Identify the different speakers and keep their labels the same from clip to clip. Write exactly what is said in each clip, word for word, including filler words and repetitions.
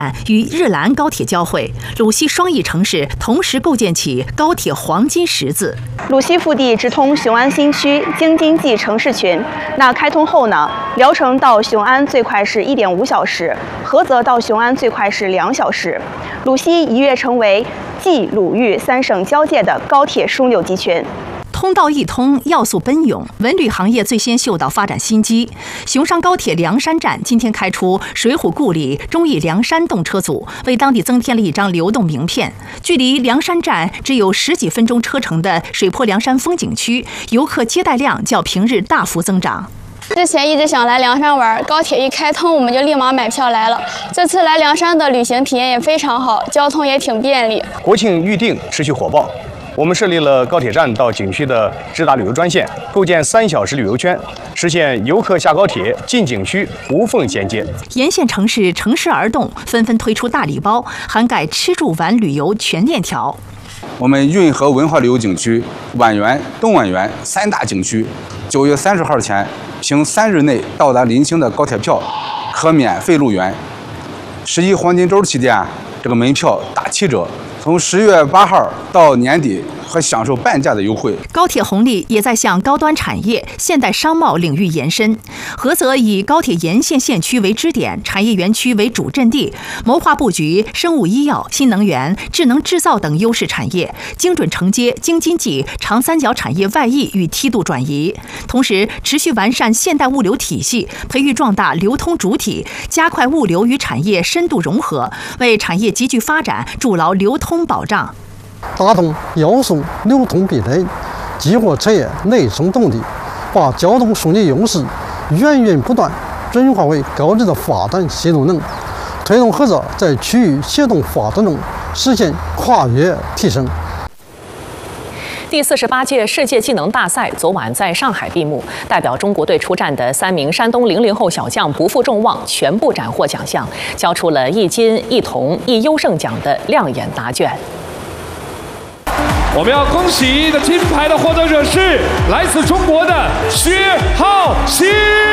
Speaker 1: 与日兰高铁交汇，鲁西双翼城市同时构建起高铁黄金十字。
Speaker 2: 鲁西腹地直通雄安新区京津冀城市群。那开通后呢，聊城到雄安最快是一点五小时，菏泽到雄安最快是两小时。鲁西一跃成为冀鲁豫三省交界的高铁枢纽集群。
Speaker 1: 通道一通，要素奔涌，文旅行业最先嗅到发展新机。雄商高铁凉山站今天开出水浒故里忠义凉山动车组，为当地增添了一张流动名片。距离凉山站只有十几分钟车程的水泊凉山风景区，游客接待量较平日大幅增长。
Speaker 3: 之前一直想来凉山玩，高铁一开通，我们就立马买票来了。这次来凉山的旅行体验也非常好，交通也挺便利。
Speaker 4: 国庆预订持续火爆。我们设立了高铁站到景区的直达旅游专线，构建三小时旅游圈，实现游客下高铁进景区无缝衔接。
Speaker 1: 沿线城市乘势而动，纷纷推出大礼包，涵盖吃住玩旅游全链条。
Speaker 5: 我们运河文化旅游景区、婉园、东婉园三大景区，九月三十号前凭三日内到达临清的高铁票，可免费入园。十一黄金周期间，这个门票打七折。从十月八号到年底，还享受半价的优惠。
Speaker 1: 高铁红利也在向高端产业、现代商贸领域延伸。菏泽以高铁沿线县区为支点，产业园区为主阵地，谋划布局生物医药、新能源、智能制造等优势产业，精准承接京津冀长三角产业外溢与梯度转移。同时，持续完善现代物流体系，培育壮大流通主体，加快物流与产业深度融合，为产业集聚发展筑牢流通保障。
Speaker 6: 打通要素流通壁垒，激活产业内生动力，把交通枢纽优势源源不断转化为高质的发展新动能，推动菏泽在区域协同发展中实现跨越提升。
Speaker 7: 第四十八届世界技能大赛昨晚在上海闭幕，代表中国队出战的三名山东零零后小将不负众望，全部斩获奖项，交出了一金一铜一优胜奖的亮眼答卷。
Speaker 8: 我们要恭喜的金牌的获得者是来自中国的薛浩熙。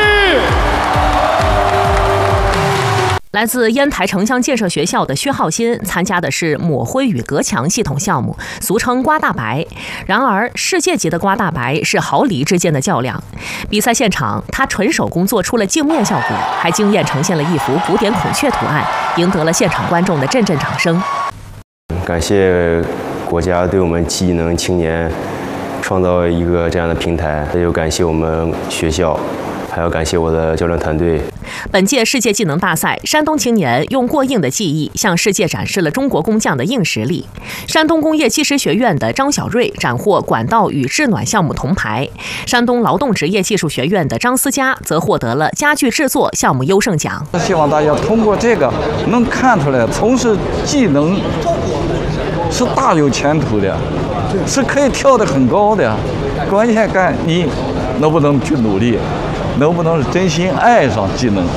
Speaker 7: 来自烟台城乡建设学校的薛浩新参加的是抹灰与隔墙系统项目，俗称刮大白。然而，世界级的刮大白是毫厘之间的较量。比赛现场，他纯手工做出了镜面效果，还惊艳呈现了一幅古典孔雀图案，赢得了现场观众的阵阵掌声。
Speaker 9: 感谢国家对我们技能青年创造一个这样的平台，也有感谢我们学校，还要感谢我的教练团队。
Speaker 7: 本届世界技能大赛，山东青年用过硬的技艺向世界展示了中国工匠的硬实力。山东工业技师学院的张小瑞斩获管道与制暖项目铜牌，山东劳动职业技术学院的张思佳则获得了家具制作项目优胜奖。
Speaker 10: 希望大家通过这个能看出来，从事技能是大有前途的，是可以跳得很高的。关键看你能不能去努力，能不能真心爱上技能。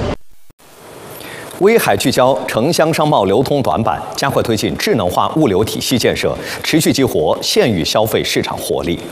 Speaker 4: 威海聚焦城乡商贸流通短板，加快推进智能化物流体系建设，持续激活县域消费市场活力。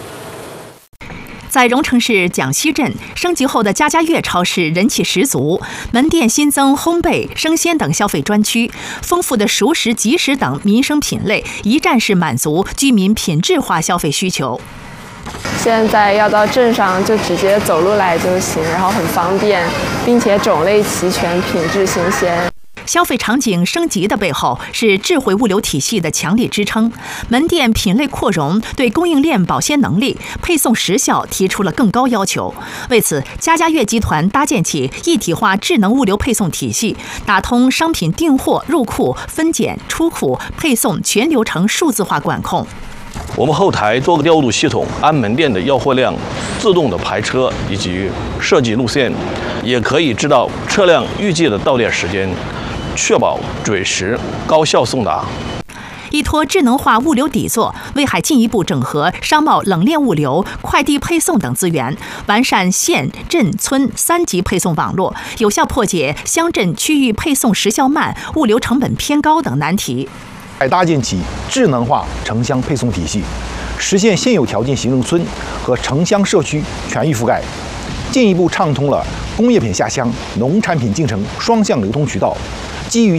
Speaker 1: 在荣城市蒋溪镇，升级后的家家悦超市人气十足，门店新增烘焙、生鲜等消费专区，丰富的熟食、即食等民生品类，一站式满足居民品质化消费需求。
Speaker 11: 现在要到镇上就直接走路来就行，然后很方便，并且种类齐全，品质新鲜。
Speaker 1: 消费场景升级的背后是智慧物流体系的强力支撑，门店品类扩容对供应链保鲜能力、配送时效提出了更高要求。为此，家家悦集团搭建起一体化智能物流配送体系，打通商品订货、入库、分拣、出库、配送全流程数字化管控。
Speaker 12: 我们后台多个调度系统按门店的要货量自动的排车以及设计路线，也可以知道车辆预计的到店时间，确保准时高效送达。
Speaker 1: 依托智能化物流底座，威海进一步整合商贸冷链物流、快递配送等资源，完善县、镇、村三级配送网络，有效破解乡镇区域配送时效慢、物流成本偏高等难题。
Speaker 13: 还搭建起智能化城乡配送体系，实现现有条件行政村和城乡社区全域覆盖，进一步畅通了工业品下乡、农产品进城双向流通渠道， 基于